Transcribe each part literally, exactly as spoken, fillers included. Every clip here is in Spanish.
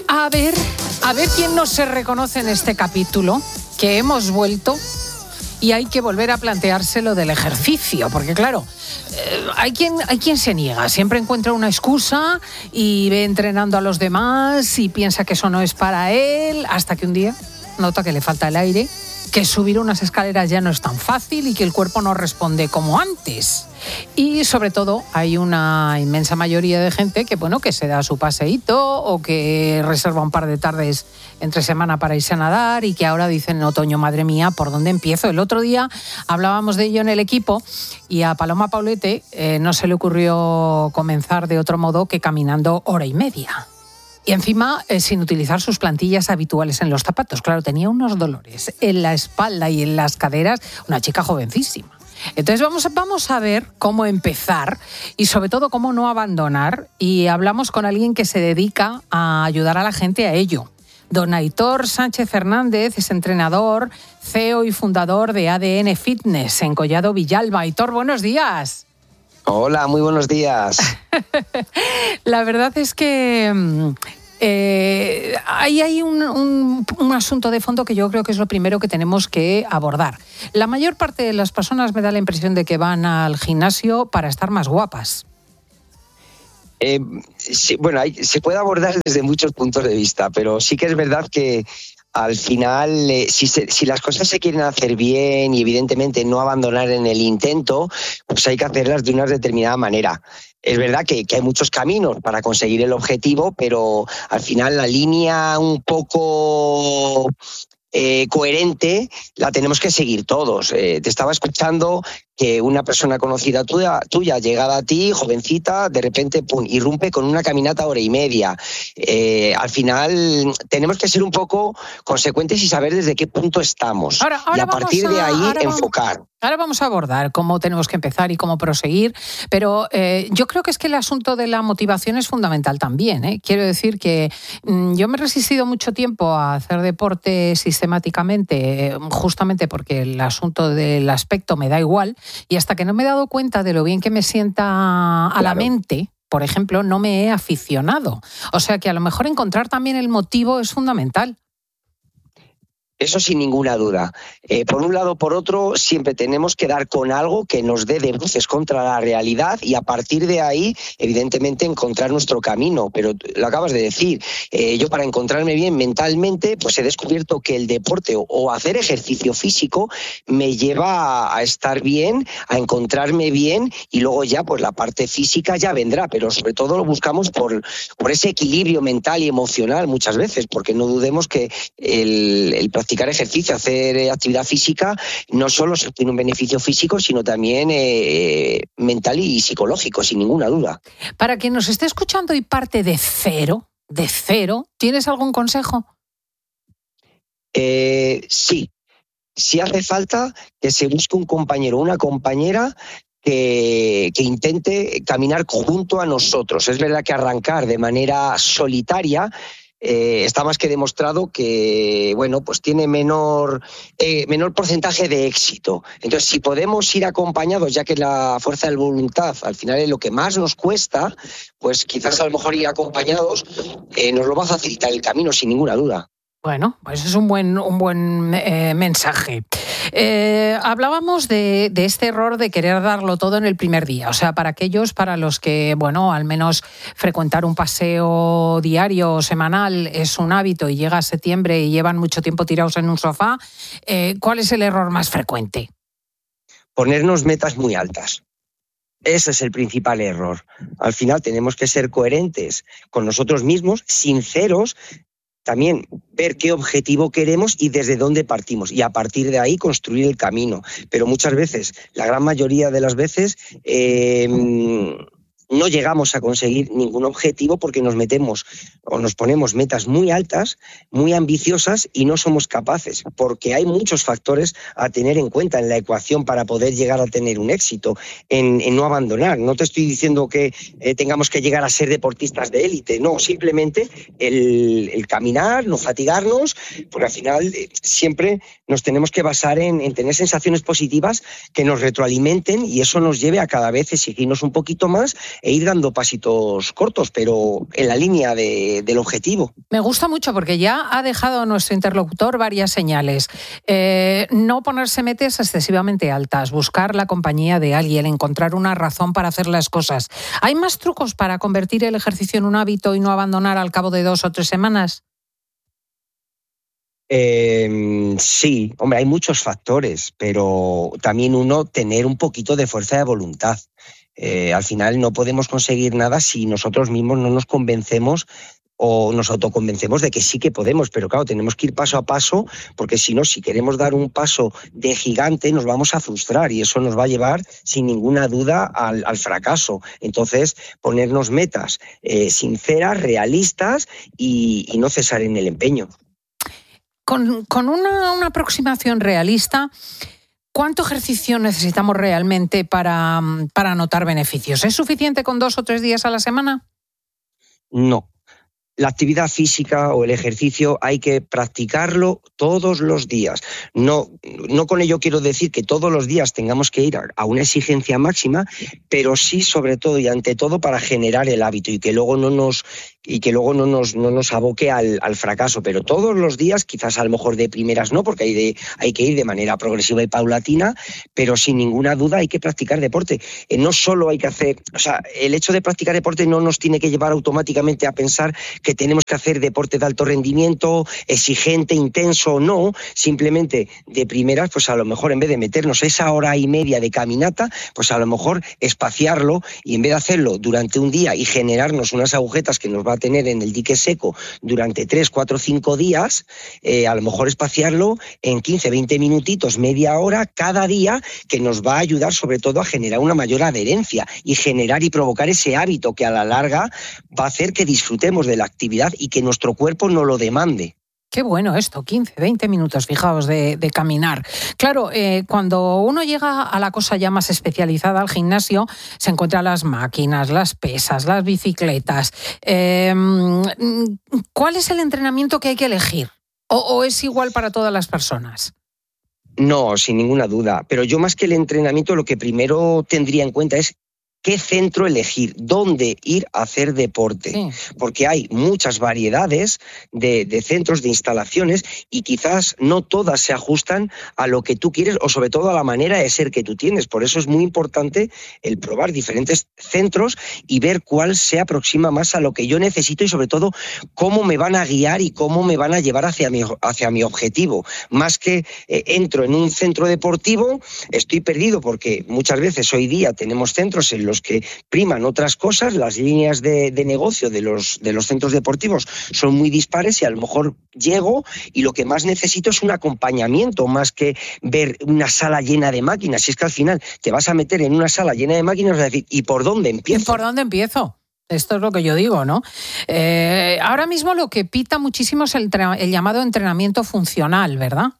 A ver, a ver quién no se reconoce en este capítulo, que hemos vuelto y hay que volver a plantearse lo del ejercicio, porque claro, eh, hay quien, hay quien se niega, siempre encuentra una excusa y ve entrenando a los demás y piensa que eso no es para él, hasta que un día nota que le falta el aire, que subir unas escaleras ya no es tan fácil y que el cuerpo no responde como antes. Y sobre todo hay una inmensa mayoría de gente que, bueno, que se da su paseíto o que reserva un par de tardes entre semana para irse a nadar y que ahora dicen en otoño, madre mía, ¿por dónde empiezo? El otro día hablábamos de ello en el equipo y a Paloma Paulete eh, no se le ocurrió comenzar de otro modo que caminando hora y media. Y encima, eh, sin utilizar sus plantillas habituales en los zapatos. Claro, tenía unos dolores en la espalda y en las caderas, una chica jovencísima. Entonces vamos, vamos a ver cómo empezar y sobre todo cómo no abandonar. Y hablamos con alguien que se dedica a ayudar a la gente a ello. Don Aitor Sánchez Fernández es entrenador, C E O y fundador de A D N Fitness en Collado Villalba. Aitor, buenos días. Hola, muy buenos días. La verdad es que eh, ahí hay un, un, un asunto de fondo que yo creo que es lo primero que tenemos que abordar. La mayor parte de las personas me da la impresión de que van al gimnasio para estar más guapas. Eh, sí, bueno, hay, se puede abordar desde muchos puntos de vista, pero sí que es verdad que al final, eh, si, se, si las cosas se quieren hacer bien y evidentemente no abandonar en el intento, pues hay que hacerlas de una determinada manera. Es verdad que, que hay muchos caminos para conseguir el objetivo, pero al final la línea un poco eh, coherente la tenemos que seguir todos. Eh, te estaba escuchando que una persona conocida tuya, tuya, llegada a ti, jovencita, de repente pum, irrumpe con una caminata hora y media. Eh, al final tenemos que ser un poco consecuentes y saber desde qué punto estamos. Ahora, ahora y a partir a, de ahí ahora enfocar. Vamos, ahora vamos a abordar cómo tenemos que empezar y cómo proseguir, pero eh, yo creo que es que el asunto de la motivación es fundamental también. ¿eh? Quiero decir que mmm, yo me he resistido mucho tiempo a hacer deporte sistemáticamente, eh, justamente porque el asunto del aspecto me da igual. Y hasta que no me he dado cuenta de lo bien que me sienta a claro. la mente, por ejemplo, no me he aficionado. O sea que a lo mejor encontrar también el motivo es fundamental. Eso sin ninguna duda. Eh, por un lado o por otro, siempre tenemos que dar con algo que nos dé de bruces contra la realidad y a partir de ahí, evidentemente, encontrar nuestro camino. Pero lo acabas de decir, eh, yo para encontrarme bien mentalmente, pues he descubierto que el deporte o, o hacer ejercicio físico me lleva a, a estar bien, a encontrarme bien y luego ya pues la parte física ya vendrá, pero sobre todo lo buscamos por, por ese equilibrio mental y emocional muchas veces, porque no dudemos que el, el practicar ejercicio, hacer actividad física, no solo se obtiene un beneficio físico, sino también eh, mental y psicológico, sin ninguna duda. Para quien nos esté escuchando y parte de cero, de cero, ¿tienes algún consejo? Eh, sí, sí hace falta que se busque un compañero o una compañera Que, que intente caminar junto a nosotros. Es verdad que arrancar de manera solitaria Eh, está más que demostrado que bueno, pues tiene menor, eh, menor porcentaje de éxito. Entonces, si podemos ir acompañados, ya que la fuerza de voluntad al final es lo que más nos cuesta, pues quizás a lo mejor ir acompañados eh, nos lo va a facilitar el camino, sin ninguna duda. Bueno, pues es un buen, un buen eh, mensaje. Eh, hablábamos de, de este error de querer darlo todo en el primer día. O sea, para aquellos para los que, bueno, al menos frecuentar un paseo diario o semanal es un hábito y llega septiembre y llevan mucho tiempo tirados en un sofá, eh, ¿cuál es el error más frecuente? Ponernos metas muy altas. Ese es el principal error. Al final tenemos que ser coherentes con nosotros mismos, sinceros, también ver qué objetivo queremos y desde dónde partimos y a partir de ahí construir el camino. Pero muchas veces, la gran mayoría de las veces, eh, no llegamos a conseguir ningún objetivo porque nos metemos o nos ponemos metas muy altas, muy ambiciosas y no somos capaces, porque hay muchos factores a tener en cuenta en la ecuación para poder llegar a tener un éxito, en, en no abandonar. No te estoy diciendo que eh, tengamos que llegar a ser deportistas de élite, no, simplemente el, el caminar, no fatigarnos, porque al final eh, siempre nos tenemos que basar en, en tener sensaciones positivas que nos retroalimenten y eso nos lleve a cada vez exigirnos un poquito más e ir dando pasitos cortos, pero en la línea de, del objetivo. Me gusta mucho porque ya ha dejado a nuestro interlocutor varias señales. Eh, no ponerse metas excesivamente altas, buscar la compañía de alguien, encontrar una razón para hacer las cosas. ¿Hay más trucos para convertir el ejercicio en un hábito y no abandonar al cabo de dos o tres semanas? Eh, sí, hombre, hay muchos factores, pero también uno tener un poquito de fuerza de voluntad. Eh, al final no podemos conseguir nada si nosotros mismos no nos convencemos o nos autoconvencemos de que sí que podemos, pero claro, tenemos que ir paso a paso, porque si no, si queremos dar un paso de gigante, nos vamos a frustrar y eso nos va a llevar sin ninguna duda al, al fracaso. Entonces, ponernos metas eh, sinceras, realistas y, y no cesar en el empeño. Con, con una, una aproximación realista, ¿cuánto ejercicio necesitamos realmente para, para notar beneficios? ¿Es suficiente con dos o tres días a la semana? No. La actividad física o el ejercicio hay que practicarlo todos los días. No, no con ello quiero decir que todos los días tengamos que ir a, a una exigencia máxima, pero sí sobre todo y ante todo para generar el hábito y que luego no nos y que luego no nos, no nos aboque al, al fracaso. Pero todos los días, quizás a lo mejor de primeras no, porque hay, de, hay que ir de manera progresiva y paulatina, pero sin ninguna duda hay que practicar deporte. Eh, no solo hay que hacer, o sea, el hecho de practicar deporte no nos tiene que llevar automáticamente a pensar que tenemos que hacer deporte de alto rendimiento, exigente, intenso, no. Simplemente de primeras, pues a lo mejor en vez de meternos esa hora y media de caminata, pues a lo mejor espaciarlo y en vez de hacerlo durante un día y generarnos unas agujetas que nos va a tener en el dique seco durante tres, cuatro, cinco días, eh, a lo mejor espaciarlo en quince, veinte minutitos, media hora cada día, que nos va a ayudar sobre todo a generar una mayor adherencia y generar y provocar ese hábito que a la larga va a hacer que disfrutemos de la actividad y que nuestro cuerpo no lo demande. Qué bueno esto, quince, veinte minutos, fijaos, de, de caminar. Claro, eh, cuando uno llega a la cosa ya más especializada, al gimnasio, se encuentran las máquinas, las pesas, las bicicletas. Eh, ¿Cuál es el entrenamiento que hay que elegir? ¿O, o es igual para todas las personas? No, sin ninguna duda. Pero yo más que el entrenamiento, lo que primero tendría en cuenta es qué centro elegir, dónde ir a hacer deporte. Sí. Porque hay muchas variedades de, de centros, de instalaciones, y quizás no todas se ajustan a lo que tú quieres o sobre todo a la manera de ser que tú tienes. Por eso es muy importante el probar diferentes centros y ver cuál se aproxima más a lo que yo necesito y sobre todo cómo me van a guiar y cómo me van a llevar hacia mi, hacia mi objetivo. Más que eh, entro en un centro deportivo, estoy perdido porque muchas veces hoy día tenemos centros en los que priman otras cosas, las líneas de, de negocio de los, de los centros deportivos son muy dispares y a lo mejor llego y lo que más necesito es un acompañamiento más que ver una sala llena de máquinas. Si es que al final te vas a meter en una sala llena de máquinas y vas a decir, ¿y por dónde empiezo? ¿Y por dónde empiezo? Esto es lo que yo digo, ¿no? Eh, ahora mismo lo que pita muchísimo es el, el llamado entrenamiento funcional, ¿verdad?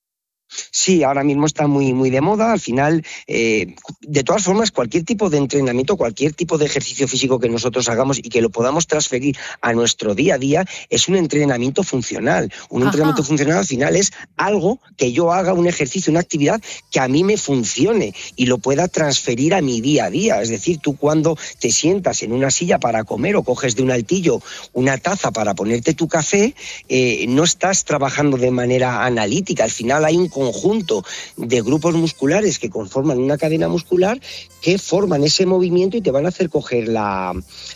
Sí, ahora mismo está muy, muy de moda. Al final, eh, de todas formas, cualquier tipo de entrenamiento, cualquier tipo de ejercicio físico que nosotros hagamos y que lo podamos transferir a nuestro día a día es un entrenamiento funcional. Un Ajá. entrenamiento funcional al final es algo que yo haga, un ejercicio, una actividad que a mí me funcione y lo pueda transferir a mi día a día. Es decir, tú cuando te sientas en una silla para comer o coges de un altillo una taza para ponerte tu café, eh, no estás trabajando de manera analítica. Al final hay un conjunto de grupos musculares que conforman una cadena muscular que forman ese movimiento y te van a hacer coger la,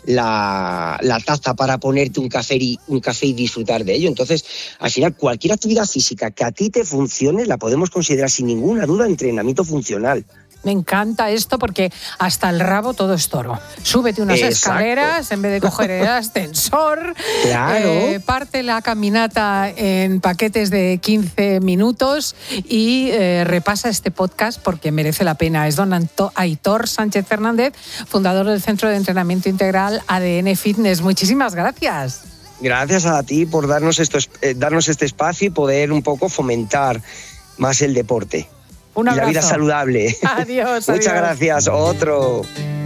la, la taza para ponerte un café, y, un café y disfrutar de ello. Entonces, al final, cualquier actividad física que a ti te funcione la podemos considerar sin ninguna duda entrenamiento funcional. Me encanta esto porque hasta el rabo todo es toro. Súbete unas Exacto. escaleras en vez de coger el ascensor. Claro. Eh, parte la caminata en paquetes de quince minutos y eh, repasa este podcast porque merece la pena. Es don Anto- Aitor Sánchez Fernández, fundador del Centro de Entrenamiento Integral A D N Fitness. Muchísimas gracias. Gracias a ti por darnos, esto, eh, darnos este espacio y poder un poco fomentar más el deporte. Un abrazo. Y la vida saludable. Adiós. Muchas adiós. gracias. Otro.